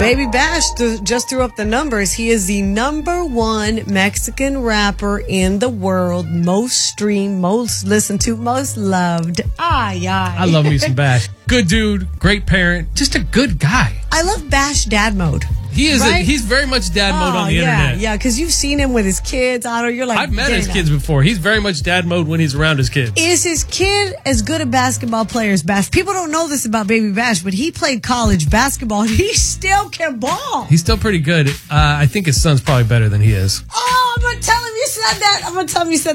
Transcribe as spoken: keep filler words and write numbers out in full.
Baby Bash th- just threw up the numbers. He is the number one Mexican rapper in the world. Most streamed, most listened to, most loved. Ay, ay. I love me some Bash. Good dude, great parent, just a good guy. I love Bash dad mode. He is. Right? A, he's very much dad mode Oh, on the yeah, internet. Yeah, because you've seen him with his kids. I don't. You're like, I've met "Get his it kids out." before. He's very much dad mode when he's around his kids. Is his kid as good a basketball player as Bash? People don't know this about Baby Bash, but he played college basketball and he still can ball. He's still pretty good. Uh, I think his son's probably better than he is. Oh, I'm gonna tell him you said that. I'm gonna tell him you said.